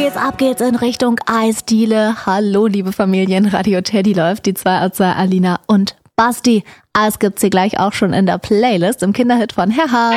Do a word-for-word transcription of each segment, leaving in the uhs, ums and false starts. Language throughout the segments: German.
geht's, ab geht's in Richtung Eisdiele. Hallo, liebe Familien, Radio Teddy läuft, die zwei Otzer, Alina und Basti. Alles gibt's hier gleich auch schon in der Playlist im Kinderhit von Herr.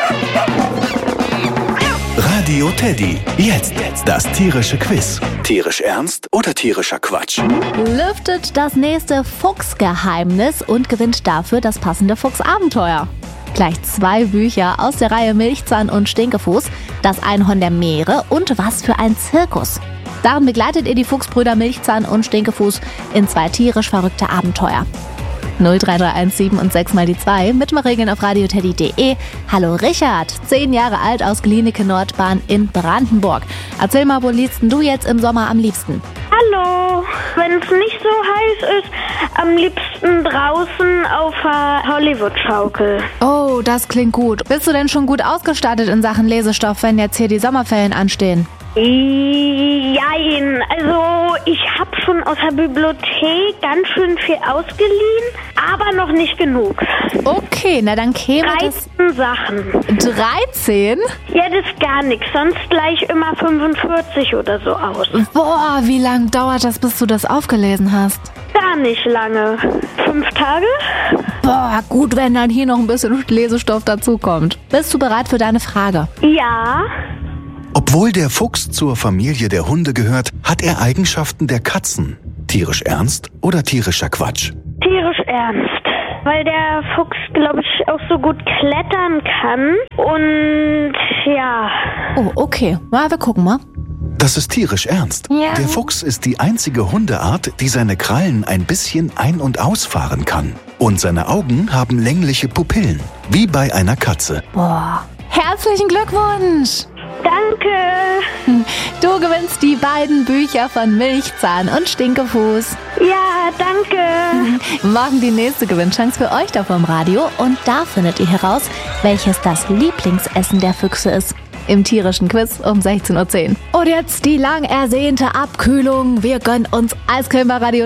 Radio Teddy, jetzt das tierische Quiz. Tierisch ernst oder tierischer Quatsch? Lüftet das nächste Fuchsgeheimnis und gewinnt dafür das passende Fuchsabenteuer. Gleich zwei Bücher aus der Reihe Milchzahn und Stinkefuß, das Einhorn der Meere und was für ein Zirkus. Darin begleitet ihr die Fuchsbrüder Milchzahn und Stinkefuß in zwei tierisch verrückte Abenteuer. null drei drei eins sieben und sechs mal die zwei, Mitmachregeln auf radioteddy punkt de. Hallo Richard, zehn Jahre alt aus Glienicke Nordbahn in Brandenburg. Erzähl mal, wo liegst du jetzt im Sommer am liebsten? Hallo, wenn es nicht so heiß ist, am liebsten draußen auf der Hollywood-Schaukel. Oh, das klingt gut. Bist du denn schon gut ausgestattet in Sachen Lesestoff, wenn jetzt hier die Sommerferien anstehen? Jein, also ich habe schon aus der Bibliothek ganz schön viel ausgeliehen, aber noch nicht genug. Okay, na dann käme das... dreizehn Sachen. dreizehn? Ja, das ist gar nichts, sonst gleich immer fünfundvierzig oder so aus. Boah, wie lange dauert das, bis du das aufgelesen hast? Gar nicht lange. Fünf Tage? Boah, gut, wenn dann hier noch ein bisschen Lesestoff dazukommt. Bist du bereit für deine Frage? Ja. Obwohl der Fuchs zur Familie der Hunde gehört, hat er Eigenschaften der Katzen. Tierisch ernst oder tierischer Quatsch? Tierisch ernst, weil der Fuchs, glaube ich, auch so gut klettern kann und ja. Oh, okay. Na, wir gucken mal. Das ist tierisch ernst. Ja. Der Fuchs ist die einzige Hundeart, die seine Krallen ein bisschen ein- und ausfahren kann. Und seine Augen haben längliche Pupillen, wie bei einer Katze. Boah, herzlichen Glückwunsch! Danke. Du gewinnst die beiden Bücher von Milchzahn und Stinkefuß. Ja, danke. Morgen die nächste Gewinnchance für euch da vom Radio. Und da findet ihr heraus, welches das Lieblingsessen der Füchse ist. Im tierischen Quiz um sechzehn Uhr zehn. Und jetzt die lang ersehnte Abkühlung. Wir gönnen uns Eiscreme bei Radio